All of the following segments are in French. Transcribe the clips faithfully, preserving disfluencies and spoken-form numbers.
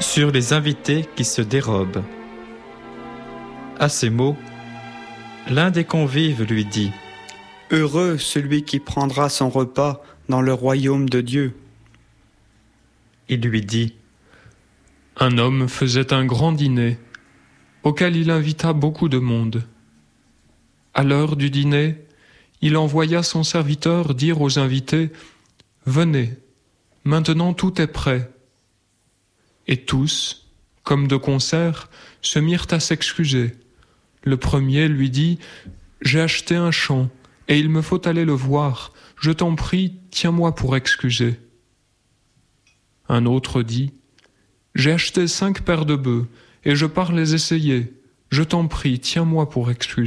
sur les invités qui se dérobent. À ces mots, l'un des convives lui dit : « Heureux celui qui prendra son repas dans le royaume de Dieu. » Il lui dit : « Un homme faisait un grand dîner, auquel il invita beaucoup de monde. À l'heure du dîner, il envoya son serviteur dire aux invités : « Venez, maintenant tout est prêt. » Et tous, comme de concert, se mirent à s'excuser. Le premier lui dit : « J'ai acheté un champ, et il me faut aller le voir. Je t'en prie, tiens-moi pour excuser. » Un autre dit : « J'ai acheté cinq paires de bœufs, et je pars les essayer. Je t'en prie, tiens-moi pour excuser. »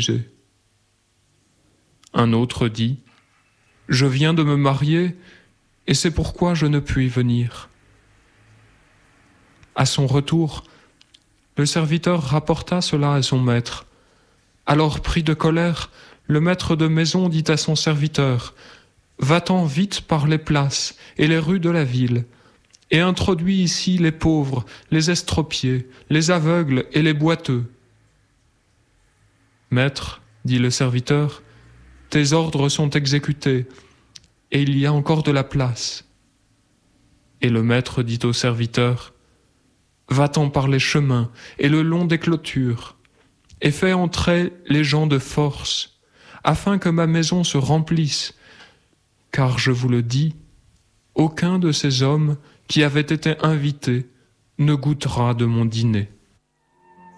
Un autre dit : « Je viens de me marier, et c'est pourquoi je ne puis venir. » À son retour, le serviteur rapporta cela à son maître. Alors, pris de colère, le maître de maison dit à son serviteur : « Va-t'en vite par les places et les rues de la ville, et introduis ici les pauvres, les estropiés, les aveugles et les boiteux. » « Maître, dit le serviteur, tes ordres sont exécutés, et il y a encore de la place. » Et le maître dit au serviteur : « Va-t'en par les chemins et le long des clôtures, et fais entrer les gens de force, afin que ma maison se remplisse, car je vous le dis, aucun de ces hommes qui avaient été invités ne goûtera de mon dîner. »